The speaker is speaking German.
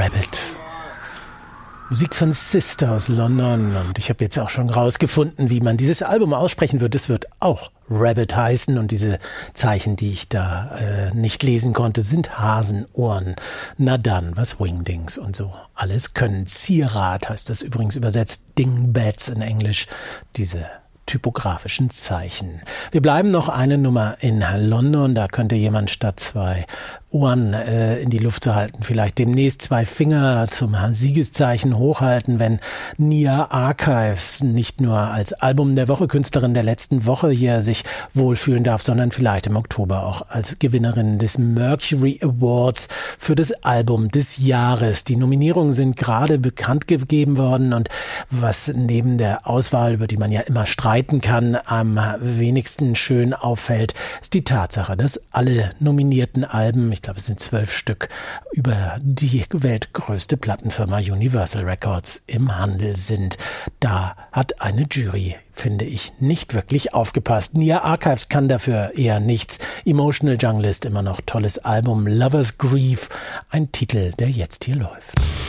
Rabbit. Musik von Sister aus London. Und ich habe jetzt auch schon rausgefunden, wie man dieses Album aussprechen wird. Es wird auch Rabbit heißen. Und diese Zeichen, die ich da nicht lesen konnte, sind Hasenohren. Na dann, was Wingdings und so alles können. Zierat heißt das übrigens übersetzt. Dingbats in Englisch. Diese typografischen Zeichen. Wir bleiben noch eine Nummer in London. Da könnte jemand statt 2 Ohren in die Luft zu halten, vielleicht demnächst 2 Finger zum Siegeszeichen hochhalten, wenn Nia Archives nicht nur als Album der Woche, Künstlerin der letzten Woche hier sich wohlfühlen darf, sondern vielleicht im Oktober auch als Gewinnerin des Mercury Awards für das Album des Jahres. Die Nominierungen sind gerade bekannt gegeben worden und was neben der Auswahl, über die man ja immer streiten kann, am wenigsten schön auffällt, ist die Tatsache, dass alle nominierten Alben, ich glaube es sind 12 Stück, über die weltgrößte Plattenfirma Universal Records im Handel sind. Da hat eine Jury, finde ich, nicht wirklich aufgepasst. Nia Archives kann dafür eher nichts. Emotional Junglist, immer noch tolles Album. Lover's Grief, ein Titel, der jetzt hier läuft.